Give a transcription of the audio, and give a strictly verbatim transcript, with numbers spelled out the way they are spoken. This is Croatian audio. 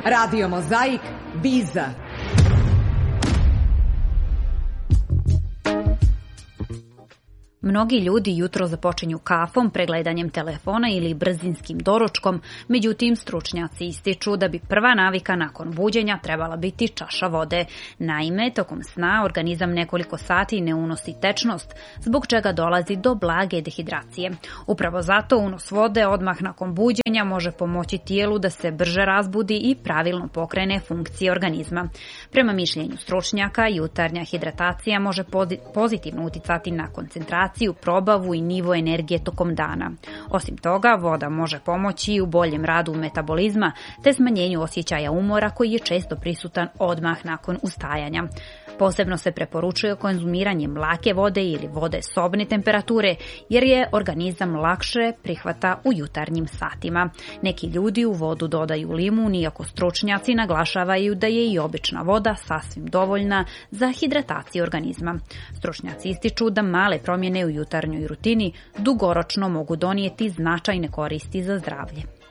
Radio Mozaik, Biza. Mnogi ljudi jutro započinju kafom, pregledanjem telefona ili brzinskim doručkom, međutim stručnjaci ističu da bi prva navika nakon buđenja trebala biti čaša vode. Naime, tokom sna organizam nekoliko sati ne unosi tečnost, zbog čega dolazi do blage dehidracije. Upravo zato unos vode odmah nakon buđenja može pomoći tijelu da se brže razbudi i pravilno pokrene funkcije organizma. Prema mišljenju stručnjaka, jutarnja hidratacija može pozitivno uticati na koncentraciju, probavu i nivo energije tokom dana. Osim toga, voda može pomoći i u boljem radu metabolizma te smanjenju osjećaja umora koji je često prisutan odmah nakon ustajanja. Posebno se preporučuje konzumiranje mlake vode ili vode sobne temperature, jer je organizam lakše prihvata u jutarnjim satima. Neki ljudi u vodu dodaju limun, iako stručnjaci naglašavaju da je i obična voda sasvim dovoljna za hidrataciju organizma. Stručnjaci ističu da male promjene u jutarnjoj rutini dugoročno mogu donijeti značajne koristi za zdravlje.